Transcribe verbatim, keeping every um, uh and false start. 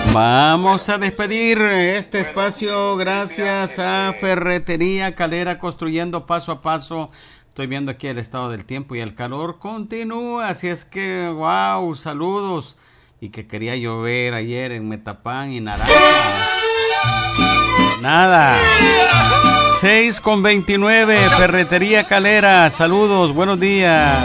Vamos a despedir este espacio gracias a Ferretería Calera, construyendo paso a paso. Estoy viendo aquí el estado del tiempo y el calor continúa, así es que, wow, saludos. Y que quería llover ayer en Metapán y Naranja. Nada. seis con veintinueve, Ferretería Calera, saludos, buenos días.